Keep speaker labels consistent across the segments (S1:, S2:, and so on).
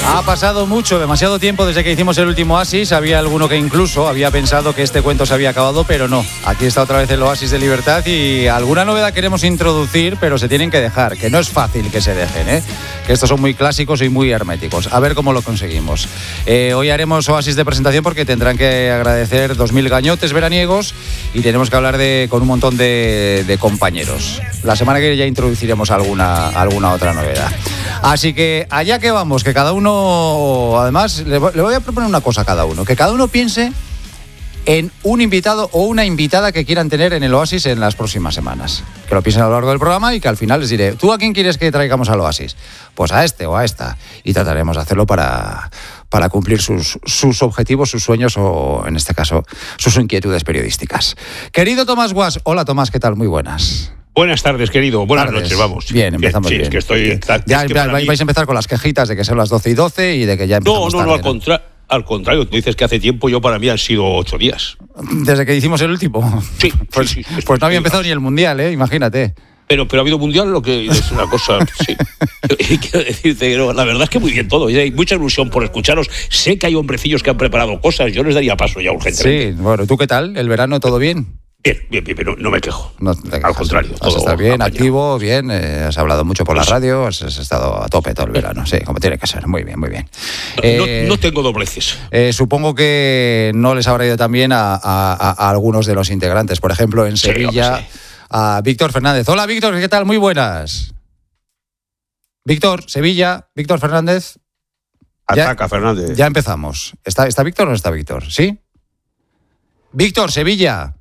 S1: Ha pasado mucho, demasiado tiempo desde que hicimos el último Oasis. Había alguno que incluso había pensado que este cuento se había acabado, pero no. Aquí está otra vez el Oasis de Libertad y alguna novedad queremos introducir, pero se tienen que dejar, que no es fácil que se dejen, ¿eh? Que estos son muy clásicos y muy herméticos. A ver cómo lo conseguimos. Hoy haremos Oasis de presentación porque tendrán que agradecer 2000 gañotes veraniegos y tenemos que hablar con un montón de compañeros. La semana que viene ya introduciremos alguna otra novedad. Así que allá que vamos, que cada uno, además, le voy a proponer una cosa a cada uno, que cada uno piense en un invitado o una invitada que quieran tener en el Oasis en las próximas semanas. Que lo piensen a lo largo del programa y que al final les diré, ¿tú a quién quieres que traigamos al Oasis? Pues a este o a esta. Y trataremos de hacerlo para cumplir sus objetivos, sus sueños o, en este caso, sus inquietudes periodísticas. Querido Tomás Guas, hola Tomás, ¿qué tal? Muy buenas.
S2: Buenas tardes, querido. Buenas noches, vamos.
S1: Bien, empezamos bien.
S2: Sí, es que estoy...
S1: Ya vais a empezar con las quejitas de que son las 12 y 12 y de que ya empezamos tarde.
S2: No, al contrario. Tú dices que hace tiempo, yo para mí han sido 8 días.
S1: ¿Desde que hicimos el último?
S2: Sí.
S1: Pues no había empezado ni el Mundial, imagínate.
S2: Pero ha habido Mundial, lo que es una cosa... Sí. Quiero decirte que no, la verdad es que muy bien todo. Hay mucha ilusión por escucharos. Sé que hay hombrecillos que han preparado cosas. Yo les daría paso ya urgentemente.
S1: Sí, bueno, ¿tú qué tal? ¿El verano todo bien?
S2: Bien, pero no me quejo.
S1: No,
S2: al contrario.
S1: Has estado bien, activo, bien, has hablado mucho por la radio, has estado a tope todo el verano, sí, como tiene que ser, muy bien, muy bien.
S2: No tengo dobleces.
S1: Supongo que no les habrá ido tan bien a algunos de los integrantes, por ejemplo, en Sevilla, sí. A Víctor Fernández. Hola, Víctor, ¿qué tal? Muy buenas. Víctor, Sevilla, Víctor Fernández.
S2: Ataca, Fernández.
S1: Ya empezamos. ¿Está Víctor o no está Víctor? ¿Sí? Víctor, Sevilla.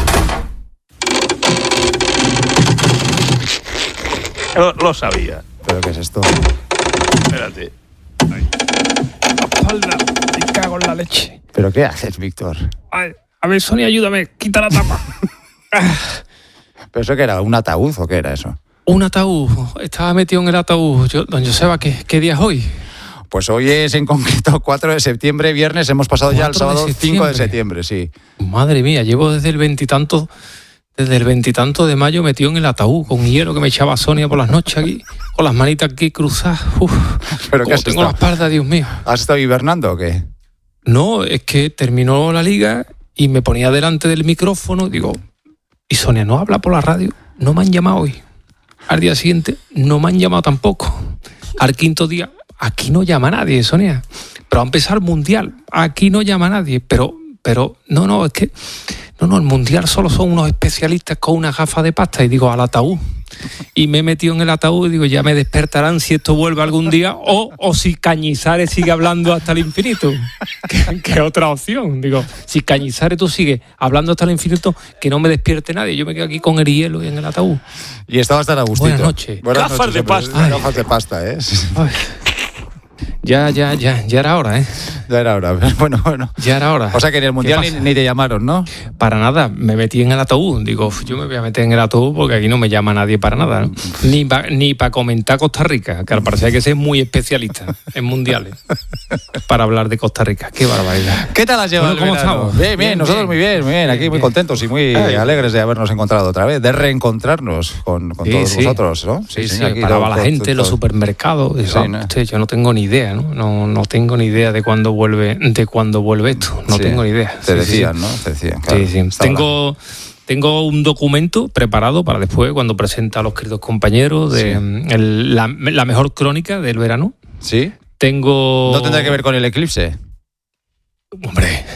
S2: Lo sabía.
S1: ¿Pero qué es esto?
S2: Espérate.
S3: Ay. La espalda, me cago en la leche.
S1: ¿Pero qué haces, Víctor?
S3: Ay, a ver, Sonia, ayúdame, quita la tapa.
S1: ¿Pero eso qué era? ¿Un ataúd o qué era eso?
S3: Un ataúd, estaba metido en el ataúd. Don Joseba, ¿qué día es hoy?
S1: Pues hoy es en concreto 4 de septiembre, viernes, hemos pasado ya al sábado 5 de septiembre, sí.
S3: Madre mía, llevo desde el veintitanto de mayo metido en el ataúd, con hielo que me echaba Sonia por las noches aquí, con las manitas aquí cruzadas.
S1: ¿Pero qué has
S3: tengo la espalda, Dios mío.
S1: ¿Has estado hibernando o qué?
S3: No, es que terminó la liga y me ponía delante del micrófono, digo, y Sonia, ¿no habla por la radio? No me han llamado hoy. Al día siguiente, no me han llamado tampoco. Al quinto día, aquí no llama nadie, Sonia. Pero va a empezar el Mundial, aquí no llama nadie. Pero no, es que... No, el Mundial solo son unos especialistas con una gafa de pasta. Y digo, al ataúd. Y me he metido en el ataúd y digo, ya me despertarán si esto vuelve algún día o si Cañizares sigue hablando hasta el infinito. ¿Qué otra opción? Digo, si Cañizares tú sigues hablando hasta el infinito, que no me despierte nadie. Yo me quedo aquí con el hielo y en el ataúd.
S1: Y estabas tan a gustito.
S3: Buenas noches.
S2: Gafas de pasta.
S1: Gafas de pasta, ¿eh?
S3: Ay. Ya era hora, ¿eh?
S1: Ya era hora, bueno.
S3: Ya era hora.
S1: O sea que en el Mundial ni te llamaron, ¿no?
S3: Para nada, me metí en el ataúd. Digo, yo me voy a meter en el ataúd porque aquí no me llama nadie para nada, ¿no? Ni para comentar Costa Rica, que al parecer hay que ser muy especialista en mundiales para hablar de Costa Rica. Qué barbaridad.
S1: ¿Qué tal has llevado?
S3: ¿Cómo estamos?
S1: Bien, nosotros muy bien. Aquí muy contentos y muy alegres de habernos encontrado otra vez, de reencontrarnos con todos vosotros, ¿no?
S3: Sí, aquí paraba la gente en los supermercados. Digo, ¿no? Yo no tengo ni idea, ¿no? No tengo ni idea de cuándo vuelve esto. No tengo ni idea.
S1: Te decían, ¿no? Te decían, claro.
S3: Sí. Tengo un documento preparado para después, cuando presenta a los queridos compañeros de la mejor crónica del verano.
S1: ¿Sí?
S3: ¿No
S1: tendrá que ver con el eclipse?
S3: Hombre.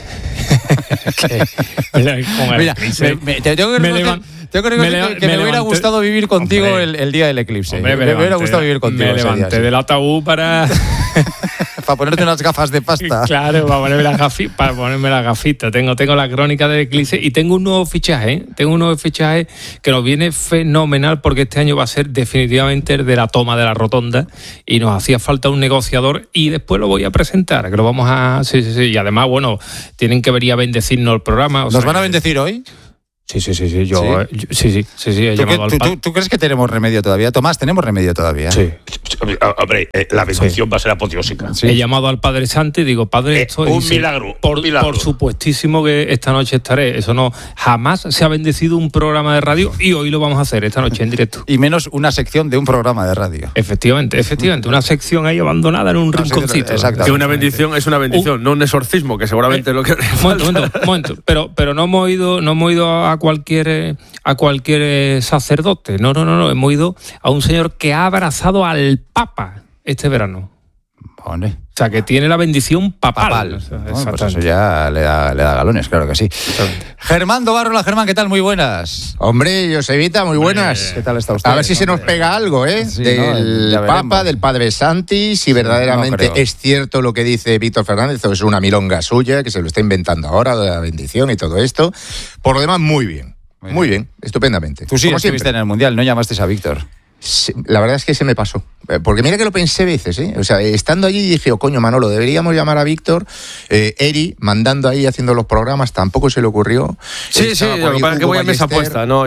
S1: Mira, te tengo que me hubiera gustado vivir contigo el día del eclipse.
S3: Hombre,
S1: me hubiera gustado vivir contigo.
S3: Me levanté del ataúd para
S1: ponerte unas gafas de pasta.
S3: Claro, para ponerme las gafitas. Tengo la crónica del eclipse y tengo un nuevo fichaje. Que nos viene fenomenal porque este año va a ser definitivamente el de la toma de la rotonda y nos hacía falta un negociador y después lo voy a presentar, que lo vamos a... Sí. Y además, bueno, tienen que venir a bendecirnos el programa.
S1: ¿Nos van a bendecir hoy?
S3: Sí, he llamado al padre.
S1: ¿Tú crees que tenemos remedio todavía? Tomás, ¿tenemos remedio todavía?
S3: Sí.
S2: Hombre, la bendición va a ser apoteósica.
S3: Sí. He llamado al Padre Santo y digo, Padre, estoy...
S2: Un milagro.
S3: Por supuestísimo que esta noche estaré. Eso no, jamás se ha bendecido un programa de radio y hoy lo vamos a hacer esta noche en directo.
S1: Y menos una sección de un programa de radio.
S3: Efectivamente. Una sección ahí abandonada en un rinconcito.
S1: Exacto.
S4: Que una bendición es una bendición, no un exorcismo, que seguramente es lo que...
S3: Momento. Pero no hemos ido a cualquier sacerdote. No. Hemos ido a un señor que ha abrazado al Papa este verano.
S1: Pone.
S3: O sea, que tiene la bendición papal.
S1: O sea, pues eso ya le da galones, claro que sí. Germán Dobarrola, Germán, ¿qué tal? Muy buenas.
S5: Hombre, Josevita, muy buenas.
S1: ¿Qué tal está usted?
S5: A ver si se nos pega algo, ¿eh?
S1: Sí,
S5: del Papa, del Padre Santi, si verdaderamente es cierto lo que dice Víctor Fernández, o es una milonga suya, que se lo está inventando ahora, de la bendición y todo esto. Por lo demás, muy bien. Muy bien, estupendamente.
S1: Tú sí estuviste en el Mundial, no llamaste a Víctor.
S5: Sí, la verdad es que se me pasó. Porque mira que lo pensé veces, ¿eh? O sea, estando allí dije, coño, Manolo, deberíamos llamar a Víctor. Eri, mandando ahí, haciendo los programas, tampoco se le ocurrió.
S4: Sí, lo que pasa es que voy a mesa puesta. No.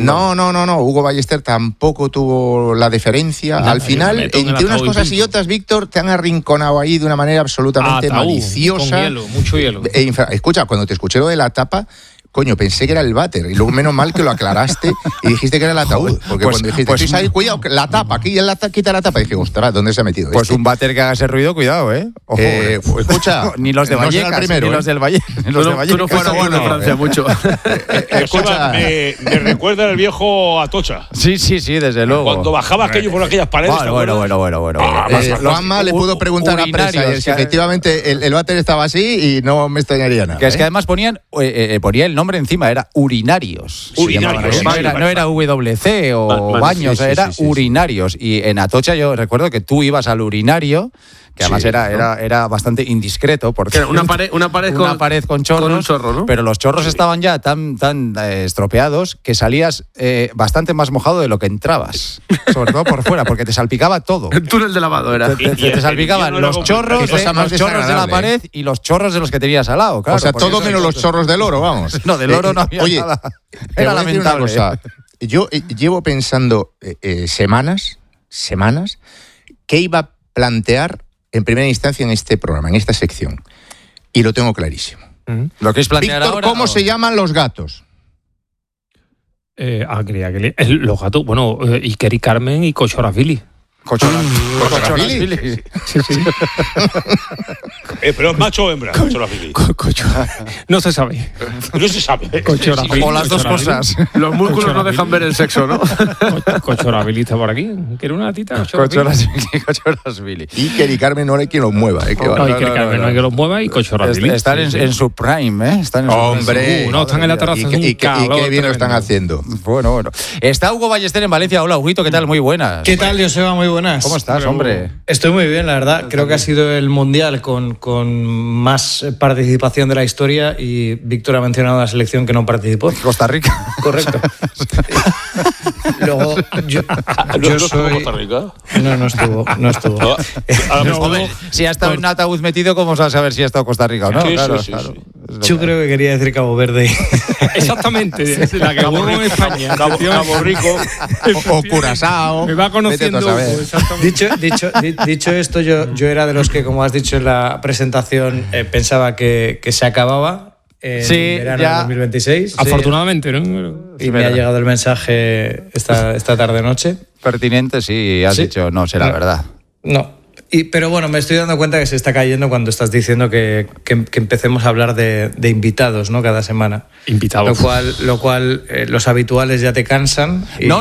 S5: Hugo Ballester tampoco tuvo la deferencia. Al final, entre unas cosas y otras, Víctor, te han arrinconado ahí de una manera absolutamente maliciosa.
S3: Con hielo, mucho hielo.
S5: Escucha, cuando te escuché lo de la tapa, coño, pensé que era el váter. Y luego menos mal que lo aclaraste y dijiste que era el ataúd. Porque cuando dijiste, ahí, cuidado, la tapa, aquí quita la tapa. Y dije, ostras, ¿dónde se ha metido?
S1: Pues un váter que haga ese ruido, cuidado, ¿eh? Ojo,
S5: escucha.
S1: Ni los de Vallecas, ni los del Valle.
S4: Tú no fueras bueno en Francia mucho.
S2: Escucha, me recuerda el viejo Atocha.
S1: Sí, desde luego.
S2: Cuando bajaba aquello por aquellas paredes.
S1: Bueno.
S5: Juanma le pudo preguntar a Presa si efectivamente el váter estaba así y no me extrañaría nada.
S1: Que es que además ponía el nombre encima, era urinarios. No era WC o baños, era urinarios. Y en Atocha yo recuerdo que tú ibas al urinario, que además era bastante indiscreto porque
S4: una pared
S1: con chorros,
S4: con un chorro, ¿no?
S1: Pero los chorros estaban ya tan estropeados que salías bastante más mojado de lo que entrabas, sobre todo por fuera, porque te salpicaba todo.
S4: El túnel de lavado era.
S1: Te salpicaban los chorros de la pared y los chorros de los que tenías al lado, claro.
S5: O sea, todo menos los chorros del oro, vamos.
S1: No, del oro no había nada. Era lamentable.
S5: Una cosa. Yo llevo pensando semanas qué iba a plantear en primera instancia en este programa, en esta sección. Y lo tengo clarísimo.
S1: Lo que es plantear
S5: Víctor,
S1: ahora,
S5: ¿cómo se llaman los gatos?
S3: Los gatos, bueno, Iker y Carmen y Cochorafili.
S5: ¿Cochorafili?
S3: Sí.
S2: Pero es macho o hembra, Cochorafili.
S3: No se sabe.
S2: No se sabe.
S1: O las dos cosas.
S4: Los músculos no dejan ver el sexo, ¿no?
S3: Cochorafili está por aquí. ¿Quiere una gatita?
S1: Cochorafili.
S5: Iker y Carmen no hay quien los mueva.
S3: Iker y Carmen no hay que los mueva y Cochorafili.
S1: Están en su prime, ¿eh?
S5: Hombre.
S3: Están en la terraza.
S5: Y qué bien lo están haciendo.
S1: Bueno. Está Hugo Ballester en Valencia. Hola, Huguito, ¿qué tal? Muy buenas.
S6: ¿Qué tal, Joseba? Muy buenas.
S1: ¿Cómo estás, hombre?
S6: Estoy muy bien, la verdad. Creo que ha sido el Mundial con más participación de la historia y Víctor ha mencionado la selección que no participó.
S1: Costa Rica.
S6: Correcto. Luego, yo soy...
S2: ¿Costa Rica?
S6: No estuvo.
S1: Si ha estado en un ataúd metido, ¿cómo vas a saber si ha estado Costa Rica o no? Claro.
S6: Yo creo que quería decir Cabo Verde.
S3: Exactamente. La que hubo en España.
S2: Cabo Rico.
S5: O Curazao.
S3: Me va conociendo.
S6: Dicho esto, yo era de los que, como has dicho en la presentación, pensaba que se acababa en verano de 2026.
S3: Afortunadamente, ¿no?
S6: Y me ha llegado el mensaje esta tarde-noche.
S1: Pertinente, sí, has dicho, no, será verdad.
S6: No. Pero bueno, me estoy dando cuenta que se está cayendo cuando estás diciendo que empecemos a hablar de invitados, ¿no? Cada semana.
S3: Invitados.
S6: Lo cual los habituales ya te cansan.
S1: No.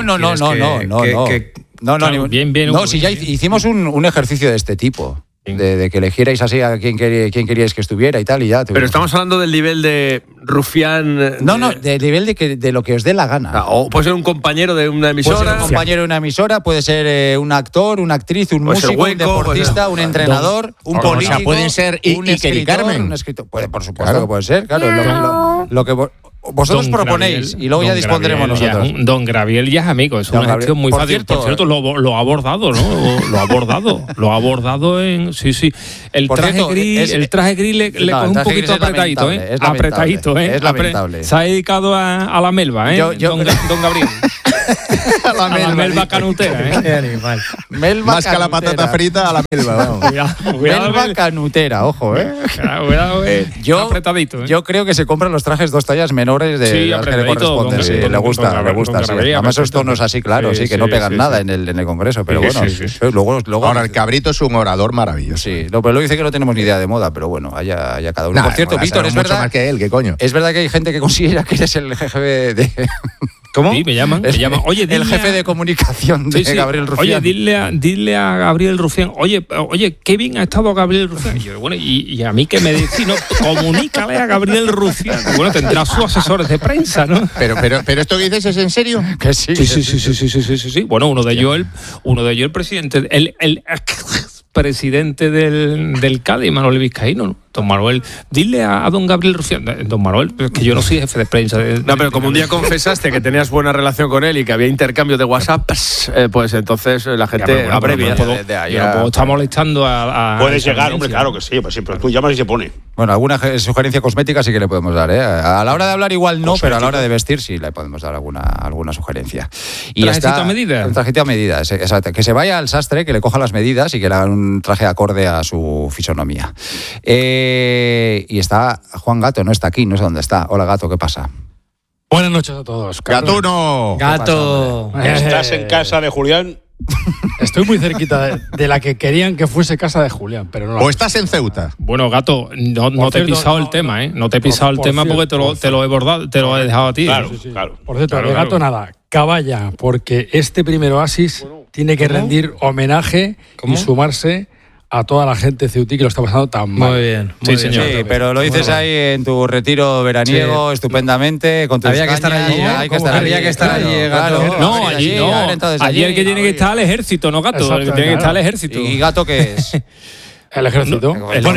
S1: Bien. No, si ya hicimos un ejercicio de este tipo. De que eligierais así a quién queríais que estuviera y tal, y ya.
S4: Pero estamos hablando del nivel de rufián.
S1: Del nivel de lo que os dé la gana.
S4: O puede ser un compañero de una emisora.
S1: Puede ser un compañero de una emisora, puede ser un actor, una actriz, un músico, un deportista, un entrenador, un político.
S5: O sea, pueden ser
S1: un
S5: Iker y Carmen.
S1: Un escritor. Por supuesto que puede ser, claro. Lo que Vosotros proponéis
S3: Graviel,
S1: y luego ya
S3: don
S1: dispondremos
S3: Graviel
S1: nosotros.
S3: Don Graviel ya es amigo, es una gestión muy fácil. Por cierto, lo ha abordado, ¿no? Lo ha abordado en... Sí. El traje gris le coge un poquito apretadito, ¿eh? Apretadito, ¿eh?
S1: Es lamentable.
S3: Se ha dedicado a la melva, ¿eh? Don Gabriel.
S5: A la
S3: melva canutera, ¿eh?
S5: Melva más que a la patata frita, a la melva. Vamos.
S1: Melva canutera, ojo, ¿eh?
S3: Cuidado, apretadito, ¿eh?
S1: Yo creo que se compran los trajes 2 tallas menores de las que le corresponden. Sí, le gusta. Además esos tonos así, claro, que no pegan nada en el Congreso, pero bueno. Luego
S5: ahora, el Cabrito es un orador maravilloso.
S1: Sí, pero luego dice que no tenemos ni idea de moda, pero bueno, allá cada uno. Por cierto, Víctor, es verdad...
S5: más que él, ¿qué coño?
S1: Es verdad que hay gente que considera que eres el jefe de...
S3: ¿Cómo? Sí, me llaman. Oye,
S1: el jefe de comunicación de Gabriel Rufián.
S3: Oye, dile a Gabriel Rufián, oye, qué bien ha estado Gabriel Rufián. Y yo, bueno, y a mí que me decís, no, comunícale a Gabriel Rufián. Bueno, tendrá sus asesores de prensa, ¿no?
S5: Pero esto que dices es en serio.
S1: Que sí.
S3: Sí. Bueno, uno de ellos el presidente, el presidente del Cádiz, Manuel Vizcaíno, ¿no? Don Manuel, dile a don Gabriel Rufián, don Manuel, que yo no soy jefe de prensa.
S4: No, pero como un día confesaste que tenías buena relación con él y que había intercambio de WhatsApp, pues entonces la gente abrevia.
S3: Yo no puedo estar molestando a
S2: puedes llegar, hombre, claro que sí, pues siempre tú llamas y se pone.
S1: Bueno, alguna sugerencia cosmética sí que le podemos dar, ¿eh? A la hora de hablar igual no, pero a la hora de vestir sí le podemos dar alguna sugerencia.
S3: ¿Trajecito a medida?
S1: Un trajecito a medida, exacto. Que se vaya al sastre, que le coja las medidas y que le hagan un traje acorde a su fisonomía. Y está Juan Gato, no está aquí, no sé dónde está. Hola, Gato, ¿qué pasa?
S7: Buenas noches a todos.
S5: ¡Gatuno!
S6: ¡Gato!
S2: ¿Estás en casa de Julián?
S7: Estoy muy cerquita de la que querían que fuese casa de Julián, pero no.
S5: ¿O estás en Ceuta?
S3: Bueno, Gato, no te he pisado el tema, ¿eh? No te he pisado el tema porque te lo he bordado, te lo he dejado a ti.
S2: Claro,
S7: Sí.
S2: claro.
S7: Por cierto, de Gato nada. Caballa, porque este primer oasis tiene que rendir homenaje y sumarse a toda la gente ceutí que lo está pasando tan mal.
S6: Muy bien.
S3: Sí, señor.
S1: Sí, pero lo dices ahí en tu retiro veraniego, estupendamente, con tus
S6: Había que estar allí, ¿no? Había que estar allí, Gato.
S3: No, allí no. Allí el que tiene que estar al ejército, ¿no, Gato?
S7: Exacto,
S3: El que tiene que estar al ejército.
S1: ¿Y Gato qué es?
S7: El ejército.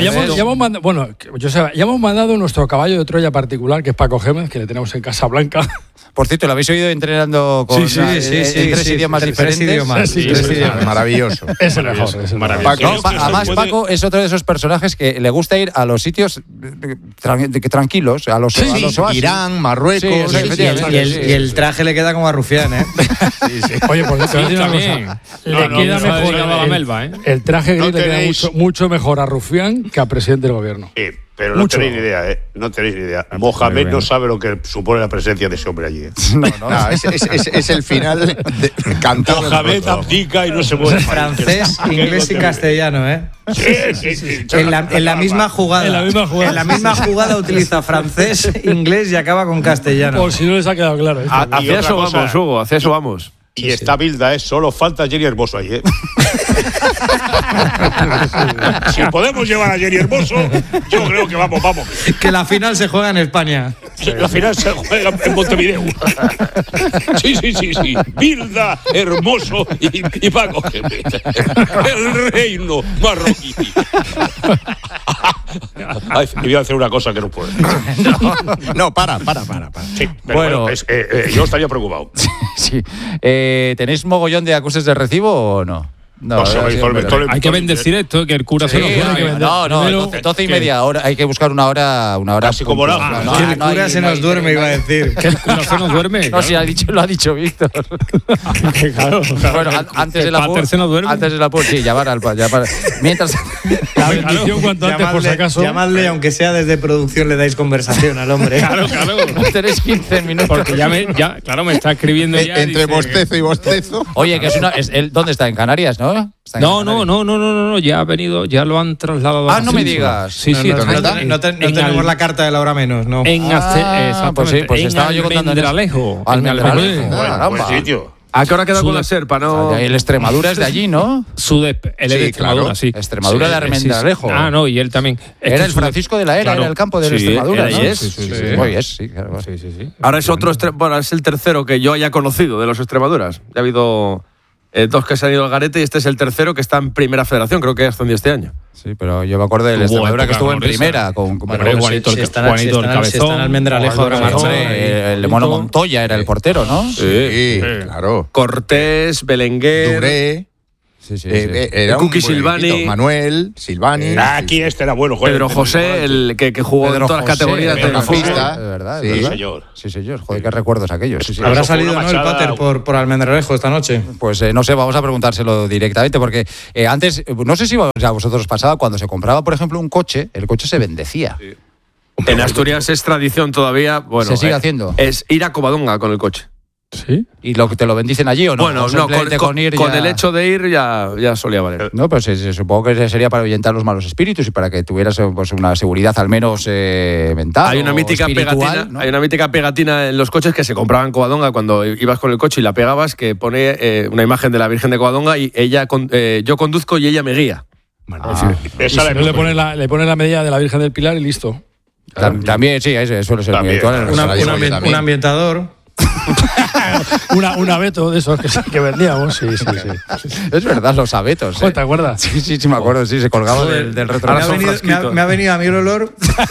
S7: Ya hemos mandado nuestro caballo de Troya particular, que es Paco Gémez, que le tenemos en Casa Blanca.
S1: Por cierto, ¿lo habéis oído entrenando con en 3 idiomas diferentes?
S6: Sí, tres idiomas.
S5: Maravilloso.
S7: Es el mejor.
S5: Paco,
S1: Además, Paco es otro de esos personajes que le gusta ir a los sitios tranquilos, a los oasis.
S5: Irán, Marruecos.
S1: Sí,
S6: Y el traje le queda como a Rufián, ¿eh?
S7: Oye, por cierto,
S3: Sí, también.
S7: le queda mejor
S3: a la melva, ¿eh?
S7: el traje gris le queda
S2: tenéis-
S7: mucho mejor a Rufián que al presidente del gobierno.
S2: Sí, pero no tenéis ni idea, ¿eh? No tenéis ni idea. Mohamed no sabe lo que supone la presencia de ese hombre allí, ¿eh?
S5: No, es el final cantado.
S2: Mohamed abdica y no se mueve.
S6: Francés, inglés y castellano, ¿eh?
S2: Sí.
S6: En la misma jugada.
S7: En la misma jugada.
S6: En la misma jugada utiliza francés, inglés y acaba con castellano.
S7: Por si no les ha quedado claro.
S4: Hacia eso vamos, Hugo, hacia eso vamos.
S2: Y está Bilda, ¿eh? Solo falta Jenny Hermoso ahí, ¿eh? Si podemos llevar a Jenny Hermoso, yo creo que vamos.
S6: Que la final se juega en España.
S2: La final se juega en Montevideo. Sí. Bilda, Hermoso y Paco Gémez. El reino marroquí. Ay, me voy a hacer una cosa que no puedo.
S5: No, para.
S2: Sí, pero bueno, yo estaría preocupado.
S1: Sí. ¿Tenéis mogollón de acuses de recibo o no?
S2: No sé,
S3: Hay que bendecir esto, que el cura se lo quiera.
S1: No, 12:30 hora. Hay que buscar una hora.
S2: Casi como la.
S6: Que el cura se nos duerme, iba a decir.
S3: Que el cura se nos duerme.
S1: No, si lo ha dicho Víctor.
S3: Claro.
S1: Bueno, antes de la
S3: Pater se nos duerme.
S1: Antes de la sí, llamar. Mientras.
S7: La bendición cuanto antes, por si acaso.
S6: Llamadle, aunque sea desde producción, le dais conversación al hombre.
S3: Claro.
S1: Tenéis 15 minutos.
S3: Porque me está escribiendo ya.
S5: Entre bostezo y bostezo.
S1: Oye, que ¿dónde está? ¿En Canarias, no?
S3: No, ya ha venido, ya lo han trasladado.
S1: Ah, no me digas.
S3: Sí,
S6: No tenemos la carta de la hora menos, ¿no?
S1: Pues sí, pues estaba yo contando en
S3: Almendralejo.
S1: Almendralejo.
S2: Buen sitio.
S4: ¿A qué hora queda con la Serpa? No.
S1: El Extremadura es de allí, ¿no?
S3: Él es de Extremadura,
S5: claro.
S3: sí.
S1: Extremadura de Almendralejo.
S3: Ah, no, y él también.
S1: Era el Francisco de la Era, era el campo de Extremadura, ¿no? Sí, claro.
S4: Ahora es otro, es el tercero que yo haya conocido de los Extremaduras. Ya ha habido 2 que se han ido al garete y este es el tercero que está en Primera Federación, creo que ascendió este año.
S1: Sí, pero yo me acuerdo del Extremadura que estuvo en primera. Con
S3: Juanito el Cabezón.
S6: Si está en Almendralejo ahora mismo.
S1: El Mono Montoya era el portero, ¿no?
S5: Sí, claro.
S4: Cortés, Belenguer.
S5: Duré.
S1: Sí.
S5: Era
S4: Cookie
S5: un buen
S4: Silvani.
S5: equipo. Manuel, Silvani.
S2: Aquí este era bueno, joder.
S4: Pedro José, el que jugó
S1: Pedro
S4: en todas las
S1: José,
S4: categorías del
S5: mediocampista.
S4: fútbol.
S1: De verdad,
S5: Sí.
S1: ¿verdad?
S2: Sí, señor.
S1: Sí, señor. Joder, qué recuerdos aquellos. Sí.
S6: ¿Habrá
S2: Eso fue
S6: salido
S2: una
S6: no el
S2: machada.
S6: Pater por Almendralejo esta noche?
S1: Pues no sé, vamos a preguntárselo directamente, porque antes, no sé si a vosotros pasaba, cuando se compraba, por ejemplo, un coche, el coche se bendecía.
S4: En Asturias es tradición todavía. Bueno,
S1: ¿Se sigue haciendo?
S4: Es ir a Covadonga con el coche.
S7: ¿Sí?
S1: ¿Y te lo bendicen allí o no?
S4: Bueno,
S1: ¿O
S4: no,
S1: simplemente con ir
S4: con
S1: ya-
S4: el hecho de ir ya solía valer.
S1: No, pero supongo que sería para ahuyentar los malos espíritus y para que tuvieras pues, una seguridad al menos mental.
S4: Hay una
S1: o
S4: mítica
S1: espiritual,
S4: pegatina,
S1: ¿no?
S4: hay una mítica pegatina en los coches que se compraban en Covadonga cuando ibas con el coche y la pegabas, que pone una imagen de la Virgen de Covadonga y yo conduzco y ella me guía.
S7: Y
S2: Esa
S7: si
S2: la
S7: no le
S2: hemos
S7: pone la medida de la Virgen del Pilar y listo.
S1: También, sí, eso suele ser muy
S2: También.
S1: habitual en los
S5: Una-
S6: Un ambientador.
S7: Un abeto de esos que vendíamos, sí.
S1: Es verdad, los abetos.
S7: Joder, ¿te acuerdas?
S1: Sí, me acuerdo, sí, se colgaba del
S6: Me
S1: retrovisor.
S6: ha, venido, me ha venido a mí el olor.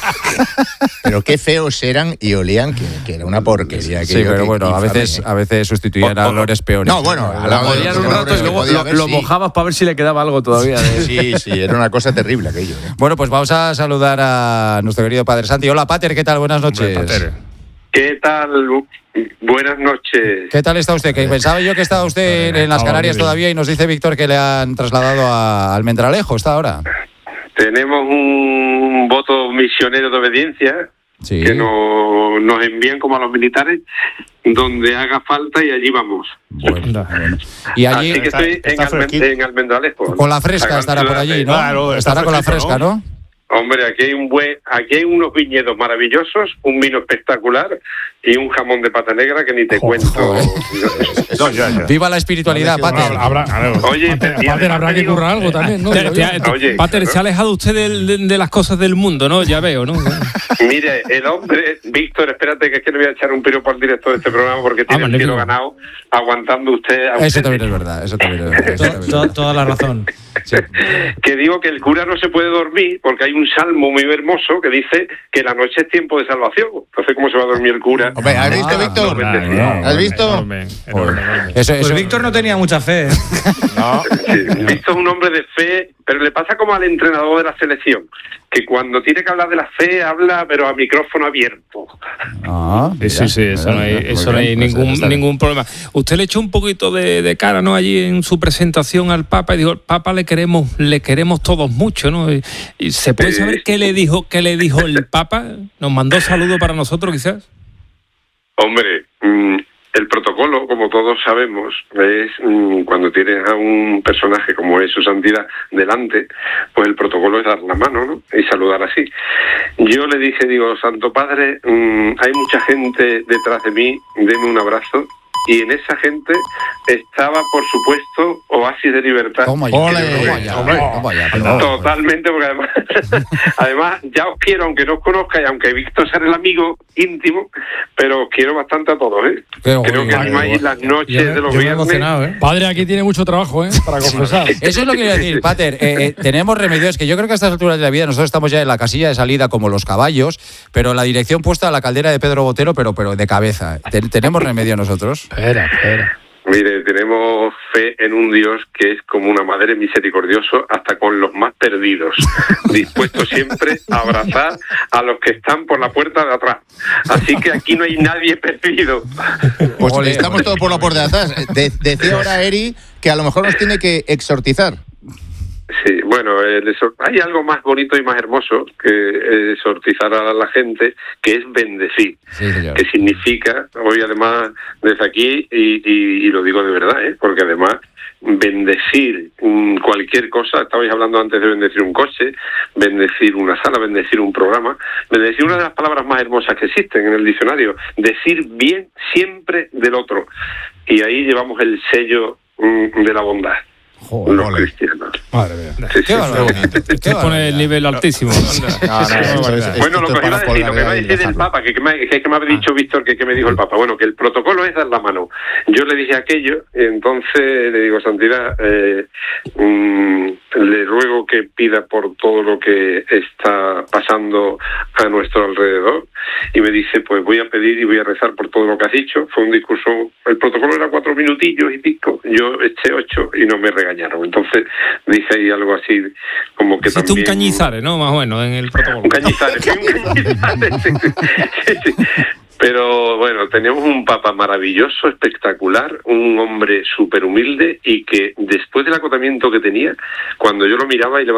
S5: Pero qué feos eran y olían, que era una porquería.
S1: Sí,
S5: aquello,
S1: pero
S5: que
S1: bueno, a
S5: infame,
S1: veces sustituían a olores peores.
S5: No, bueno, a la hora de
S4: Podían
S5: los
S4: un rato
S5: olores
S4: y luego
S5: podía haber,
S4: lo
S5: sí.
S4: mojabas para ver si le quedaba algo todavía.
S5: Sí, era una cosa terrible aquello.
S1: Bueno, pues vamos a saludar a nuestro querido Padre Santi. Hola, Pater, ¿qué tal? Buenas noches.
S8: ¿Qué tal? Buenas noches.
S1: ¿Qué tal está usted? Que pensaba yo que estaba usted en las Canarias todavía y nos dice Víctor que le han trasladado a Almendralejo, ¿está ahora?
S8: Tenemos un voto misionero de obediencia
S1: Sí.
S8: que nos envían como a los militares donde haga falta y allí vamos.
S1: Bueno. Y allí,
S8: Así que estoy en Almendralejo.
S1: con la fresca
S8: gran
S1: estará por
S8: ciudad
S1: allí,
S8: de-
S1: ¿no?
S2: Claro, está
S1: Estará con la
S2: fresquito,
S1: fresca, ¿no?
S8: Hombre, aquí hay unos viñedos maravillosos, un vino espectacular y un jamón de pata negra que ni te cuento.
S2: No, ya.
S1: Viva la espiritualidad, Pater.
S8: Oye,
S7: Pater, habrá que currar algo también, ¿no?
S8: Oye,
S3: Pater, se ha alejado usted de las cosas del mundo, ¿no? Ya veo, ¿no?
S8: Mire, el hombre, Víctor, espérate que es que le voy a echar un piropo al director de este programa porque tiene el cielo ganado aguantando usted.
S1: Eso también es verdad, eso también es verdad.
S6: Toda la razón.
S8: Que digo que el cura no se puede dormir porque hay un salmo muy hermoso que dice que la noche es tiempo de salvación. Entonces, ¿cómo se va a dormir el cura?
S5: Hombre, ¿has visto, Víctor? ¿Has visto?
S6: Pues Víctor no tenía mucha fe.
S8: Sí, Víctor es un hombre de fe, pero le pasa como al entrenador de la selección, que cuando tiene que hablar de la fe habla pero a micrófono abierto.
S3: Sí, eso no hay ningún problema. Usted le echó un poquito de cara, ¿no? Allí en su presentación al Papa y dijo, al Papa le queremos todos mucho, ¿no? Y ¿se puede saber qué le dijo el Papa? ¿Nos mandó saludos para nosotros, quizás?
S8: Hombre, el protocolo, como todos sabemos, es cuando tienes a un personaje como es su santidad delante, pues el protocolo es dar la mano, ¿no? Y saludar así. Yo le dije, Santo Padre, hay mucha gente detrás de mí, deme un abrazo. Y en esa gente estaba, por supuesto, Oasis de Libertad.
S1: Toma ya.
S8: Totalmente, porque además ya os quiero, aunque no os conozca y aunque Víctor sea el amigo íntimo, pero os quiero bastante a todos, ¿eh? Creo que animáis las noches de los viernes.
S7: Padre, aquí tiene mucho trabajo, para confesar.
S1: Eso es lo que iba a decir, Pater. Tenemos remedios que yo creo que a estas alturas de la vida nosotros estamos ya en la casilla de salida como los caballos, pero la dirección puesta a la caldera de Pedro Botero, pero de cabeza. ¿Tenemos remedio nosotros?
S7: Espera.
S8: Mire, tenemos fe en un Dios que es como una madre misericordioso hasta con los más perdidos, dispuesto siempre a abrazar a los que están por la puerta de atrás. Así que aquí no hay nadie perdido.
S5: Pues estamos todos por la puerta de atrás. Decía ahora Eri que a lo mejor nos tiene que exhortizar.
S8: Sí, bueno, hay algo más bonito y más hermoso que exhortizar a la gente, que es bendecir, que significa, hoy además desde aquí, y lo digo de verdad, porque además bendecir cualquier cosa, estabais hablando antes de bendecir un coche, bendecir una sala, bendecir un programa, bendecir una de las palabras más hermosas que existen en el diccionario, decir bien siempre del otro, y ahí llevamos el sello de la bondad. los cristianos.
S7: Madre mía.
S8: Sí,
S3: Qué bonito. Te pone el nivel altísimo.
S8: Bueno, lo que iba a decir del Papa, que me ha dicho Víctor, que me dijo el Papa. Bueno, que el protocolo es dar la mano. Yo le dije aquello, entonces le digo, Santidad, le ruego que pida por todo lo que está pasando a nuestro alrededor. Y me dice, pues voy a pedir y voy a rezar por todo lo que has dicho. Fue un discurso, el protocolo era 4 minutillos y pico, yo eché 8 y no me regañaron. Entonces dice ahí algo así como que
S3: hiciste
S8: también...
S3: un Cañizares, ¿no? Más o menos en el protocolo.
S8: Un Cañizares, sí. Pero bueno, tenemos un Papa maravilloso, espectacular, un hombre súper humilde y que después del acotamiento que tenía, cuando yo lo miraba y le